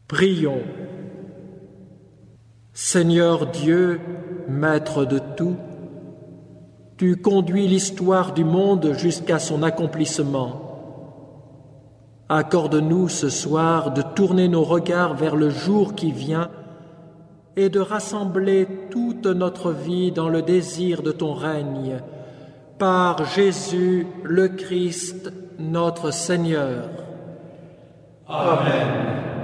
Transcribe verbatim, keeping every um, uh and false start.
Prions. Seigneur Dieu, Maître de tout, tu conduis l'histoire du monde jusqu'à son accomplissement. Accorde-nous ce soir de tourner nos regards vers le jour qui vient et de rassembler toute notre vie dans le désir de ton règne, par Jésus le Christ, notre Seigneur. Amen.